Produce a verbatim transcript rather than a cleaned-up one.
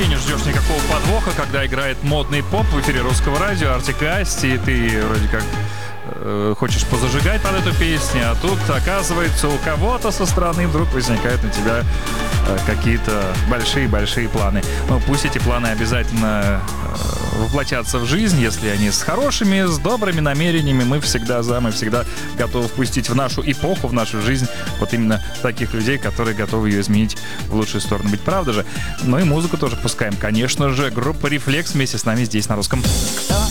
вообще не ждешь никакого подвоха, когда играет модный поп в эфире Русского радио, Артик и Асти, и ты вроде как э, хочешь позажигать под эту песню, а тут, оказывается, у кого-то со стороны вдруг возникают на тебя э, какие-то большие-большие планы. Ну, пусть эти планы обязательно э, воплотятся в жизнь, если они с хорошими, с добрыми намерениями. Мы всегда за, мы всегда готовы впустить в нашу эпоху, в нашу жизнь вот именно таких людей, которые готовы ее изменить в лучшую сторону. Ведь правда же? Ну и музыку тоже пускаем, конечно же. Группа «Рефлекс» вместе с нами здесь на Русском. Кто